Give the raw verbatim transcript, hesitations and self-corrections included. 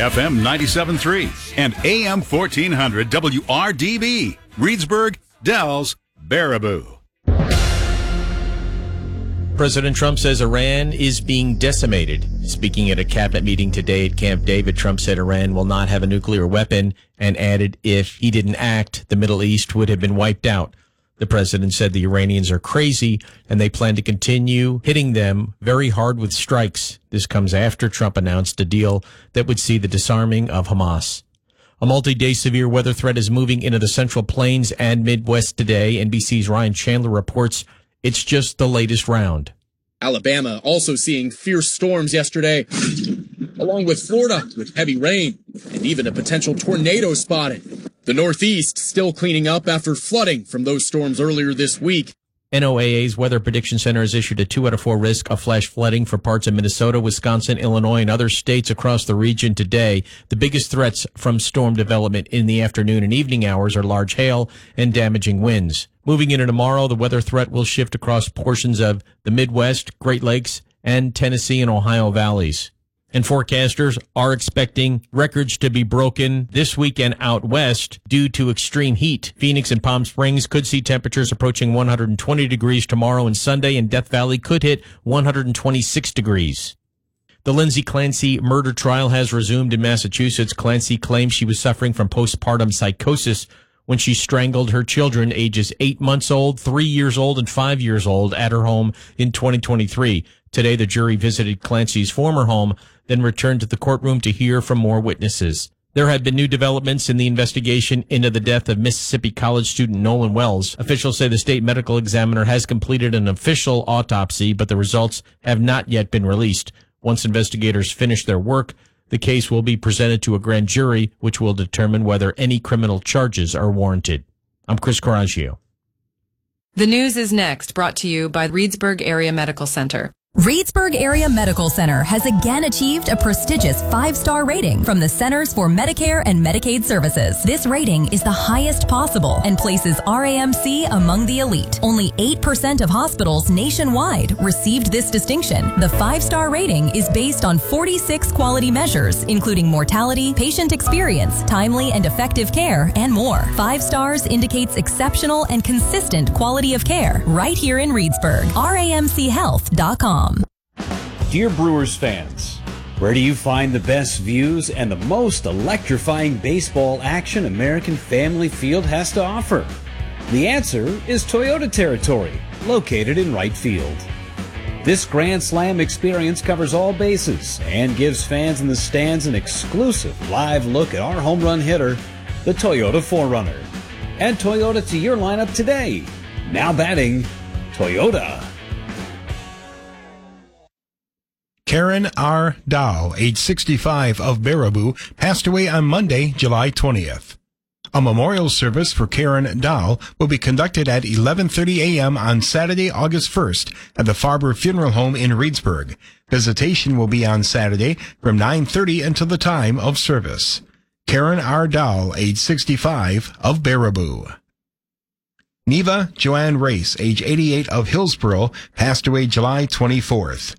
F M ninety-seven point three and A M fourteen hundred W R D B, Reedsburg, Dells, Baraboo. President Trump says Iran is being decimated. Speaking at a cabinet meeting today at Camp David, Trump said Iran will not have a nuclear weapon and added if he didn't act, the Middle East would have been wiped out. The president said the Iranians are crazy and they plan to continue hitting them very hard with strikes. This comes after Trump announced a deal that would see the disarming of Hamas. A multi-day severe weather threat is moving into the Central Plains and Midwest today. N B C's Ryan Chandler reports it's just the latest round. Alabama also seeing fierce storms yesterday, along with Florida with heavy rain and even a potential tornado spotted. The Northeast still cleaning up after flooding from those storms earlier this week. N O A A's Weather Prediction Center has issued a two out of four risk of flash flooding for parts of Minnesota, Wisconsin, Illinois, and other states across the region today. The biggest threats from storm development in the afternoon and evening hours are large hail and damaging winds. Moving into tomorrow, the weather threat will shift across portions of the Midwest, Great Lakes, and Tennessee and Ohio valleys. And forecasters are expecting records to be broken this weekend out west due to extreme heat. Phoenix and Palm Springs could see temperatures approaching one hundred twenty degrees tomorrow and Sunday, and Death Valley could hit one hundred twenty-six degrees. The Lindsay Clancy murder trial has resumed in Massachusetts. Clancy claims she was suffering from postpartum psychosis when she strangled her children, ages eight months old, three years old, and five years old, at her home in twenty twenty-three. Today, the jury visited Clancy's former home, then returned to the courtroom to hear from more witnesses. There have been new developments in the investigation into the death of Mississippi College student Nolan Wells. Officials say the state medical examiner has completed an official autopsy, but the results have not yet been released. Once investigators finish their work, the case will be presented to a grand jury, which will determine whether any criminal charges are warranted. I'm Chris Coraggio. The news is next, brought to you by Reedsburg Area Medical Center. Reedsburg Area Medical Center has again achieved a prestigious five-star rating from the Centers for Medicare and Medicaid Services. This rating is the highest possible and places R A M C among the elite. Only eight percent of hospitals nationwide received this distinction. The five-star rating is based on forty-six quality measures, including mortality, patient experience, timely and effective care, and more. Five stars indicates exceptional and consistent quality of care right here in Reedsburg. R A M C health dot com. Dear Brewers fans, where do you find the best views and the most electrifying baseball action American Family Field has to offer? The answer is Toyota territory, located in right field. This Grand Slam experience covers all bases and gives fans in the stands an exclusive live look at our home run hitter, the Toyota four runner. Add Toyota to your lineup today. Now batting, Toyota. Karen R. Dahl, age sixty-five, of Baraboo, passed away on Monday, July twentieth. A memorial service for Karen Dahl will be conducted at eleven thirty a.m. on Saturday, August first at the Farber Funeral Home in Reedsburg. Visitation will be on Saturday from nine thirty until the time of service. Karen R. Dahl, age sixty-five, of Baraboo. Neva Joanne Race, age eighty-eight, of Hillsboro, passed away July twenty-fourth.